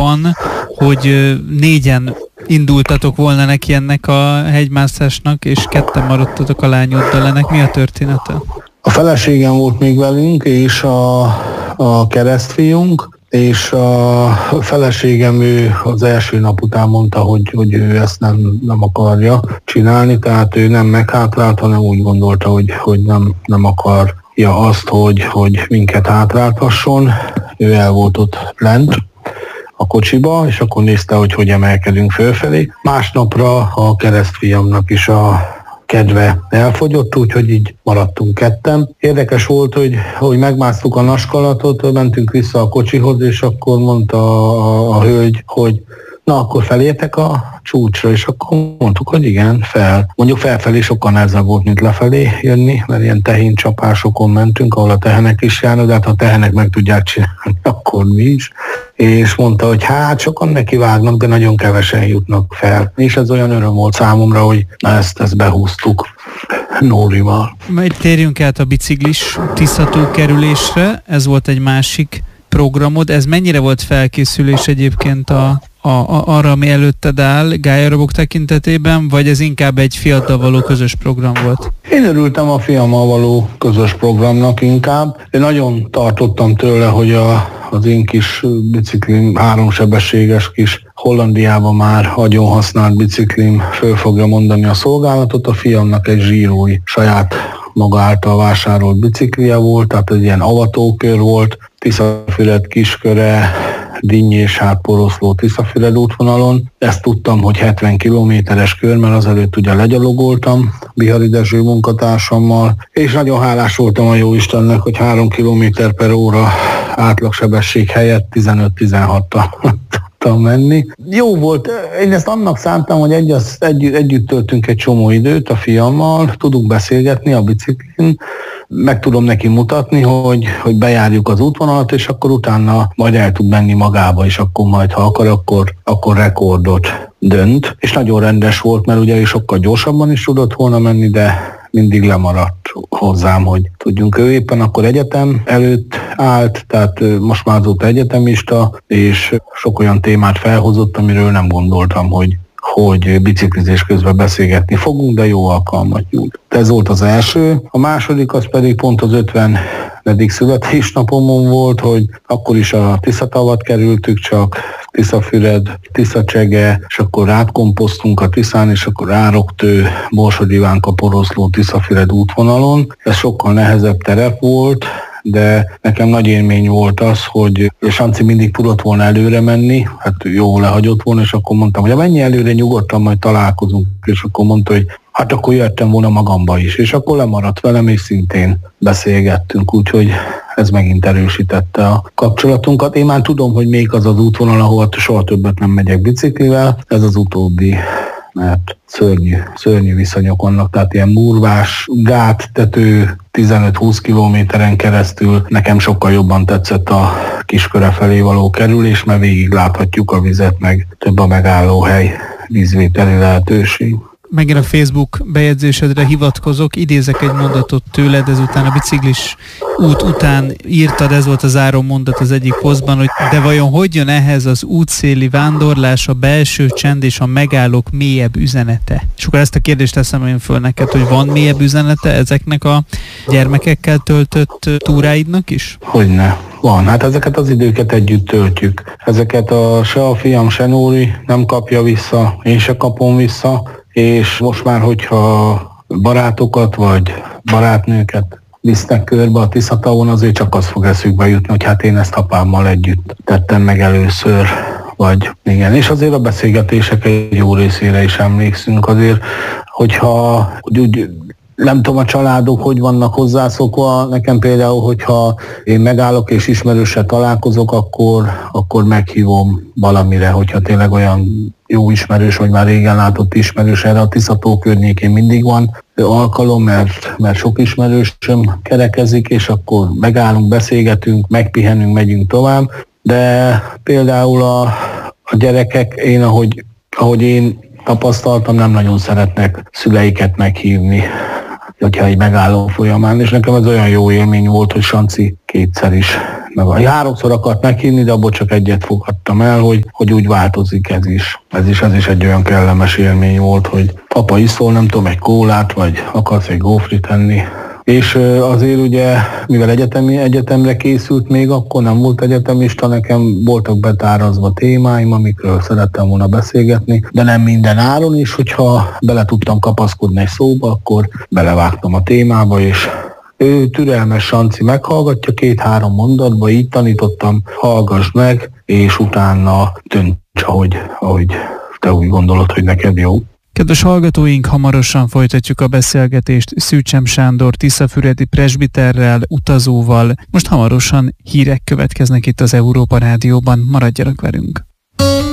van, hogy 4-en indultatok volna neki ennek a hegymászásnak, és 2 maradtatok a lányoddal. Ennek mi a története? A feleségem volt még velünk, és a keresztfiunk, és a feleségem ő az első nap után mondta, hogy ő ezt nem akarja csinálni, tehát ő nem meghátrált, hanem úgy gondolta, hogy nem akarja azt, hogy minket hátráltasson. Ő el volt ott lent a kocsiba, és akkor nézte, hogy emelkedünk fölfelé. Másnapra a keresztfiamnak is a kedve elfogyott, úgyhogy így maradtunk 2. Érdekes volt, hogy megmásztuk a Naskalatot, mentünk vissza a kocsihoz, és akkor mondta a hölgy, hogy na, akkor felértek a csúcsra, és akkor mondtuk, hogy igen, fel. Mondjuk felfelé sokkal nehezebb volt, mint lefelé jönni, mert ilyen tehéncsapásokon mentünk, ahol a tehenek is járnak, de hát ha a tehenek meg tudják csinálni, akkor mi is. És mondta, hogy hát sokan nekivágnak, de nagyon kevesen jutnak fel. És ez olyan öröm volt számomra, hogy na ezt behúztuk Nórival. Majd térjünk át a biciklis Tisza-tó kerülésre, ez volt egy másik programod. Ez mennyire volt felkészülés egyébként arra, ami előtted áll Gályarabok tekintetében, vagy ez inkább egy fiatal való közös program volt? Én örültem a fiammal való közös programnak inkább. Én nagyon tartottam tőle, hogy az én kis biciklim, 3-sebességes kis Hollandiában már nagyon használt biciklim föl fogja mondani a szolgálatot. A fiamnak egy zsírói saját maga által vásárolt biciklije volt, tehát egy ilyen avatókör volt, Tiszafüred Kisköre, Dinny és Poroszló Tiszafüred útvonalon. Ezt tudtam, hogy 70 kilométeres kör, mert azelőtt ugye legyalogoltam Bihari Dezső munkatársammal, és nagyon hálás voltam a jóistennek, hogy 3 km/h átlagsebesség helyett 15-16-tal tudtam menni. Jó volt, én ezt annak szántam, hogy együtt töltünk egy csomó időt a fiammal, tudunk beszélgetni a biciklin, meg tudom neki mutatni, hogy bejárjuk az útvonalat, és akkor utána majd el tud menni magába, és akkor majd, ha akar, akkor rekordot dönt. És nagyon rendes volt, mert ugye ő sokkal gyorsabban is tudott volna menni, de mindig lemaradt hozzám, hogy tudjunk. Ő éppen akkor egyetem előtt állt, tehát most már azóta egyetemista, és sok olyan témát felhozott, amiről nem gondoltam, hogy biciklizés közben beszélgetni fogunk, de jó alkalmat nyújt. Ez volt az első. A második az pedig pont az 50. születésnapomon volt, hogy akkor is a Tiszatavat kerültük csak, Tiszafüred, Tiszacsege, és akkor átkomposztunk a Tiszán, és akkor Ároktő, Borsod Ivánka, Poroszló, Tiszafüred útvonalon. Ez sokkal nehezebb terep volt, de nekem nagy élmény volt az, hogy Sanci mindig tudott volna előre menni, hát jó lehagyott volna, és akkor mondtam, hogy menj előre, nyugodtan majd találkozunk, és akkor mondta, hogy hát akkor jöttem volna magamba is, és akkor lemaradt velem, és szintén beszélgettünk, úgyhogy ez megint erősítette a kapcsolatunkat. Én már tudom, hogy még az az útvonal, ahol soha többet nem megyek biciklivel, ez az utóbbi, mert szörnyű viszonyok vannak, tehát ilyen murvás, gáttető 15-20 kilométeren keresztül. Nekem sokkal jobban tetszett a Kisköre felé való kerülés, mert végig láthatjuk a vizet, meg több a megállóhely, vízvételi lehetőség. Megint a Facebook bejegyzésedre hivatkozok, idézek egy mondatot tőled, ezután a biciklis út után írtad, ez volt a záró mondat az egyik posztban, hogy de vajon hogy jön ehhez az útszéli vándorlás, a belső csend és a megállók mélyebb üzenete? És akkor ezt a kérdést teszem én föl neked, hogy van mélyebb üzenete ezeknek a gyermekekkel töltött túráidnak is? Hogyne. Van, hát ezeket az időket együtt töltjük. Ezeket se a fiam, se Nóri nem kapja vissza, én se kapom vissza, és most már, hogyha barátokat vagy barátnőket visznek körbe a Tiszatavon, azért csak az fog eszükbe jutni, hogy hát én ezt apámmal együtt tettem meg először, vagy igen. És azért a beszélgetések egy jó részére is emlékszünk azért, hogyha úgy nem tudom, a családok hogy vannak hozzászokva. Nekem például, hogyha én megállok és ismerőssel találkozok, akkor meghívom valamire, hogyha tényleg olyan jó ismerős, vagy már régen látott ismerős, erre a Tisza-tó környékén mindig van alkalom, mert sok ismerősöm kerekezik, és akkor megállunk, beszélgetünk, megpihenünk, megyünk tovább. De például a gyerekek, ahogy én tapasztaltam, nem nagyon szeretnek szüleiket meghívni. hogyha egy megálló folyamán, és nekem ez olyan jó élmény volt, hogy Sanci kétszer is, meg 3-szor akart meghívni, de abból csak egyet fogadtam el, hogy úgy változik ez is. Ez is egy olyan kellemes élmény volt, hogy apa iszol, nem tudom, egy kólát, vagy akarsz egy gófrit enni. És azért ugye, mivel egyetemre készült még, akkor nem volt egyetemista, nekem voltak betárazva témáim, amikről szerettem volna beszélgetni, de nem minden áron is, hogyha bele tudtam kapaszkodni egy szóba, akkor belevágtam a témába, és ő türelmes Sanci meghallgatja 2-3 mondatba, így tanítottam, hallgass meg, és utána dönts, ahogy te úgy gondolod, hogy neked jó. Kedves hallgatóink, hamarosan folytatjuk a beszélgetést Szűcsem Sándor tiszafüredi presbiterrel, utazóval. Most hamarosan hírek következnek itt az Európa Rádióban, maradjanak velünk.